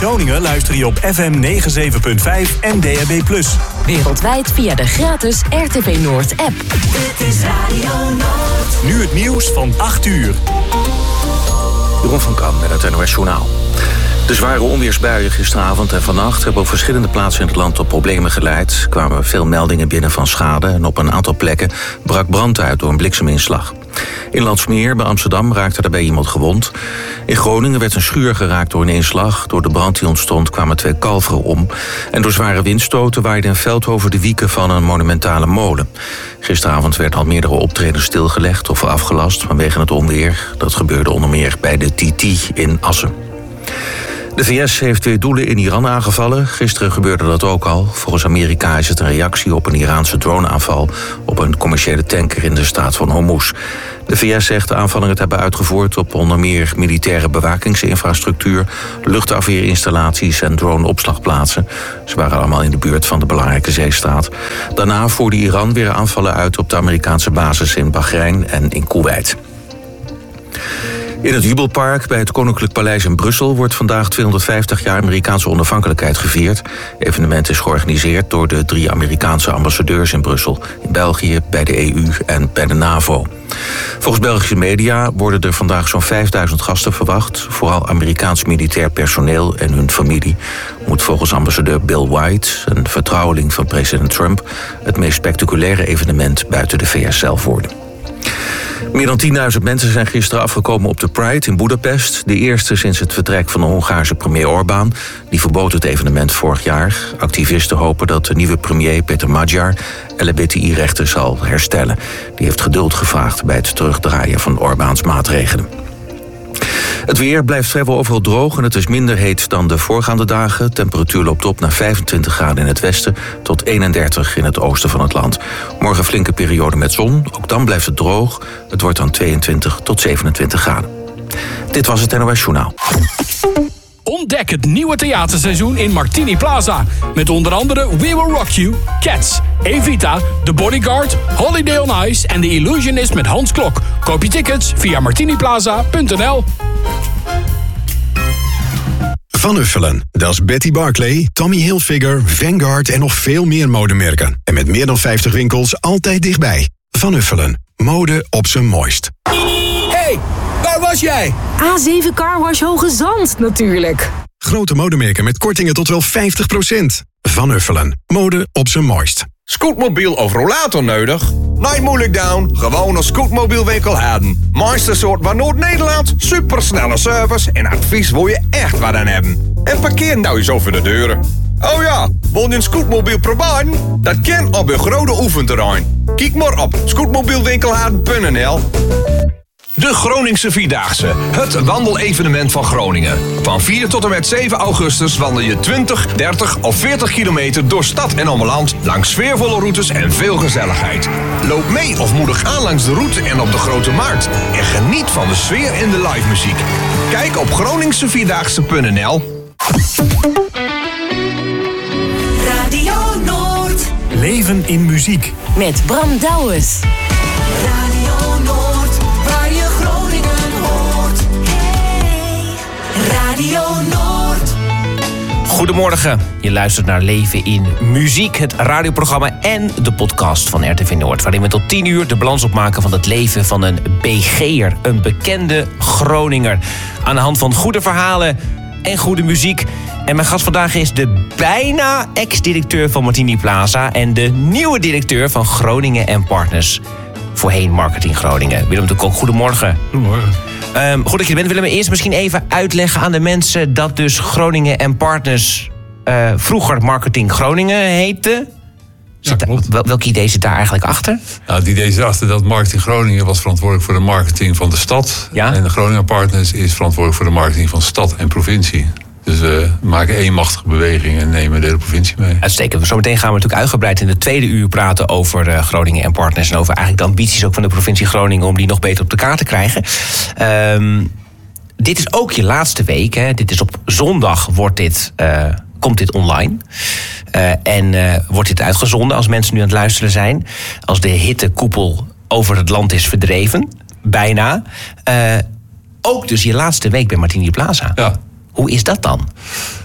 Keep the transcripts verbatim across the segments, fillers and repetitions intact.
Groningen luister je op F M negenenzeventig punt vijf en D A B plus. Wereldwijd via de gratis R T V Noord app. Dit is Radio Noord. Nu het nieuws van acht uur. Jeroen van Kam met het N O S Journaal. De zware onweersbuien gisteravond en vannacht hebben op verschillende plaatsen in het land tot problemen geleid. Er kwamen veel meldingen binnen van schade en op een aantal plekken brak brand uit door een blikseminslag. In Landsmeer bij Amsterdam raakte daarbij iemand gewond. In Groningen werd een schuur geraakt door een inslag. Door de brand die ontstond kwamen twee kalveren om. En door zware windstoten waaide een veld over de wieken van een monumentale molen. Gisteravond werden al meerdere optredens stilgelegd of afgelast vanwege het onweer. Dat gebeurde onder meer bij de T T in Assen. De V S heeft twee doelen in Iran aangevallen. Gisteren gebeurde dat ook al. Volgens Amerika is het een reactie op een Iraanse droneaanval op een commerciële tanker in de staat van Hormuz. De V S zegt de aanvallingen te hebben uitgevoerd op onder meer militaire bewakingsinfrastructuur, luchtafweerinstallaties en droneopslagplaatsen. Ze waren allemaal in de buurt van de belangrijke zeestraat. Daarna voerde Iran weer aanvallen uit op de Amerikaanse basis in Bahrein en in Koeweit. In het Jubelpark bij het Koninklijk Paleis in Brussel wordt vandaag tweehonderdvijftig jaar Amerikaanse onafhankelijkheid gevierd. Het evenement is georganiseerd door de drie Amerikaanse ambassadeurs in Brussel, in België, bij de E U en bij de NAVO. Volgens Belgische media worden er vandaag zo'n vijfduizend gasten verwacht. Vooral Amerikaans militair personeel en hun familie. Moet volgens ambassadeur Bill White, een vertrouweling van president Trump, het meest spectaculaire evenement buiten de V S zelf worden. Meer dan tienduizend mensen zijn gisteren afgekomen op de Pride in Boedapest. De eerste sinds het vertrek van de Hongaarse premier Orbán. Die verbood het evenement vorig jaar. Activisten hopen dat de nieuwe premier Peter Magyar L H B T I-rechten zal herstellen. Die heeft geduld gevraagd bij het terugdraaien van Orbáns maatregelen. Het weer blijft vrijwel overal droog en het is minder heet dan de voorgaande dagen. Temperatuur loopt op naar vijfentwintig graden in het westen tot eenendertig in het oosten van het land. Morgen flinke periode met zon, ook dan blijft het droog. Het wordt dan tweeëntwintig tot zevenentwintig graden. Dit was het N O S Journaal. Ontdek het nieuwe theaterseizoen in Martini Plaza. Met onder andere We Will Rock You, Cats, Evita, The Bodyguard, Holiday on Ice en The Illusionist met Hans Klok. Koop je tickets via martiniplaza punt n l. Van Uffelen, dat is Betty Barclay, Tommy Hilfiger, Vanguard en nog veel meer modemerken. En met meer dan vijftig winkels altijd dichtbij. Van Uffelen, mode op zijn mooist. Hey, waar was jij? A zeven Car Wash Hoge Zand, natuurlijk. Grote modemerken met kortingen tot wel vijftig procent. Van Uffelen, mode op zijn mooist. Scootmobiel of rollator nodig? Nee, moeilijk down. Gewoon een Scootmobielwinkel hebben. Mooiste soort van Noord-Nederland. Supersnelle service en advies wil je echt wat aan hebben. En parkeer nou eens over de deuren. Oh ja, wil je een Scootmobiel proberen? Dat kan op een grote oefenterrein. Kijk maar op scootmobielwinkelhaden punt n l. De Groningse Vierdaagse, het wandelevenement van Groningen. Van vier tot en met zeven augustus wandel je twintig, dertig of veertig kilometer door stad en omland... langs sfeervolle routes en veel gezelligheid. Loop mee of moedig aan langs de route en op de Grote Markt. En geniet van de sfeer in de live muziek. Kijk op groningse vierdaagse punt n l. Radio Noord. Leven in muziek. Met Bram Douwes. Radio Noord, waar je Groningen hoort. Hey. Radio Noord. Goedemorgen, je luistert naar Leven in Muziek, het radioprogramma en de podcast van R T V Noord, waarin we tot tien uur de balans opmaken van het leven van een B G'er, een bekende Groninger. Aan de hand van goede verhalen en goede muziek. En mijn gast vandaag is de bijna ex-directeur van Martini Plaza en de nieuwe directeur van Groningen en Partners. Voorheen Marketing Groningen. Willem de Kok, goedemorgen. Goedemorgen. Um, goed dat je er bent. Willen we eerst misschien even uitleggen aan de mensen dat dus Groningen en Partners uh, vroeger Marketing Groningen heette? Ja, klopt. Wel, welk idee zit daar eigenlijk achter? Nou, het idee zit achter dat Marketing Groningen was verantwoordelijk voor de marketing van de stad. Ja? En de Groningen Partners is verantwoordelijk voor de marketing van stad en provincie. Dus we maken één machtige beweging en nemen de hele provincie mee. Uitstekend. Zometeen gaan we natuurlijk uitgebreid in de tweede uur praten over uh, Groningen en Partners. En over eigenlijk de ambities ook van de provincie Groningen om die nog beter op de kaart te krijgen. Um, dit is ook je laatste week. Hè? Dit is op zondag wordt dit, uh, komt dit online. Uh, en uh, wordt dit uitgezonden als mensen nu aan het luisteren zijn. Als de hittekoepel over het land is verdreven. Bijna. Uh, ook dus je laatste week bij Martini Plaza. Ja. Hoe is dat dan?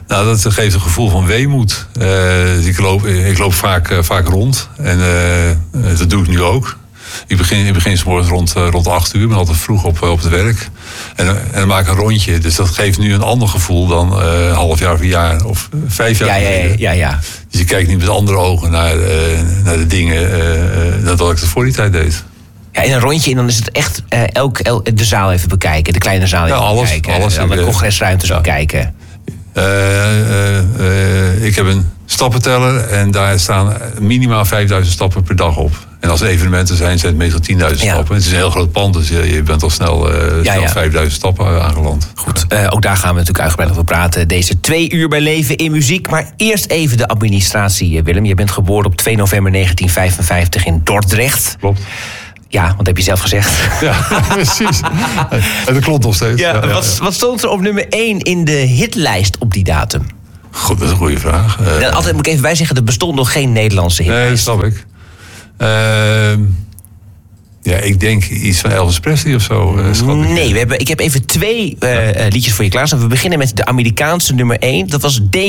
Nou, dat geeft een gevoel van weemoed. Uh, dus ik, loop, ik loop vaak, uh, vaak rond. En uh, dat doe ik nu ook. Ik begin, ik begin 's morgens rond, uh, rond acht uur. Ik ben altijd vroeg op, uh, op het werk. En, uh, en dan maak ik een rondje. Dus dat geeft nu een ander gevoel dan uh, een half jaar of een jaar of vijf jaar ja, geleden. Ja, ja, ja. Dus ik kijk nu met andere ogen naar, uh, naar de dingen uh, dan dat ik het voor die tijd deed. Ja, in een rondje en dan is het echt uh, elk, elk, de zaal even bekijken. De kleine zaal even ja, alles, bekijken. Alles, alle congresruimtes ja. bekijken. Uh, uh, uh, ik heb een stappenteller en daar staan minimaal vijfduizend stappen per dag op. En als er evenementen zijn, zijn het meestal tienduizend ja. stappen. Het is een heel groot pand, dus je, je bent al snel, uh, ja, snel ja. vijfduizend stappen aangeland. Goed, uh, ook daar gaan we natuurlijk uitgebreid over praten. Deze twee uur bij Leven in Muziek. Maar eerst even de administratie, Willem. Je bent geboren op twee november negentien vijfenvijftig in Dordrecht. Klopt. Ja, wat heb je zelf gezegd? Ja, precies. En dat klopt nog steeds. Ja, ja, wat, ja. wat stond er op nummer één in de hitlijst op die datum? Goed, dat is een goede vraag. Uh, Dan, altijd moet ik even bij zeggen, er bestond nog geen Nederlandse hitlijst. Nee, dat snap ik. Uh, ja, ik denk iets van Elvis Presley of zo. Uh, schat ik. Nee, we hebben, ik heb even twee uh, ja. liedjes voor je klaarstaan. We beginnen met de Amerikaanse nummer één. Dat was D